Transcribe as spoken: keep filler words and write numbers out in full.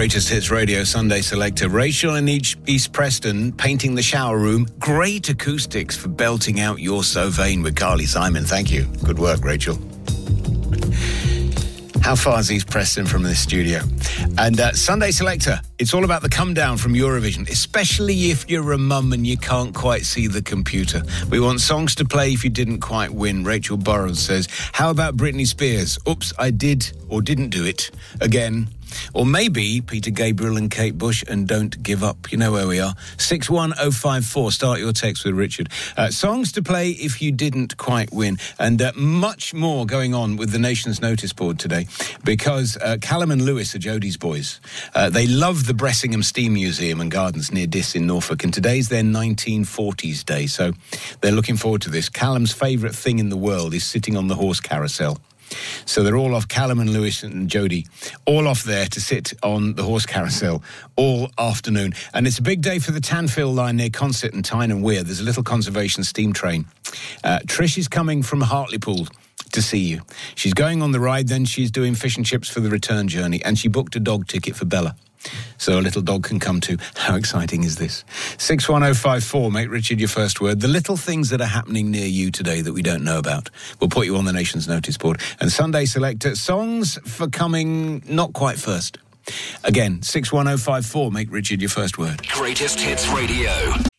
Greatest Hits Radio Sunday Selector. Rachel in East Preston painting the shower room. Great acoustics for belting out You're So Vain with Carly Simon. Thank you. Good work, Rachel. How far is East Preston from the studio? And uh, Sunday Selector, it's all about the come down from Eurovision, especially if you're a mum and you can't quite see the computer. We want songs to play if you didn't quite win. Rachel Burrows says, how about Britney Spears? Oops, I did or didn't do it again. Or maybe Peter Gabriel and Kate Bush and Don't Give Up. You know where we are. six one oh five four. Start your text with Richard. Uh, songs to play if you didn't quite win. And uh, much more going on with the Nation's Notice Board today because uh, Callum and Lewis are Jodie's boys. Uh, they love the Bressingham Steam Museum and Gardens near Diss in Norfolk. And today's their nineteen forties day. So they're looking forward to this. Callum's favourite thing in the world is sitting on the horse carousel. So they're all off, Callum and Lewis and Jodie, all off there to sit on the horse carousel all afternoon. And it's a big day for the Tanfield line near Consett and Tyne and Weir. There's a little conservation steam train. Uh, Trish is coming from Hartlepool to see you. She's going on the ride, then she's doing fish and chips for the return journey, and she booked a dog ticket for Bella. So a little dog can come too. How exciting is this? six one oh five four, make Richard your first word. The little things that are happening near you today that we don't know about. We'll put you on the Nation's Notice Board. And Sunday Selector, songs for coming not quite first. Again, six one oh five four, make Richard your first word. Greatest Hits Radio.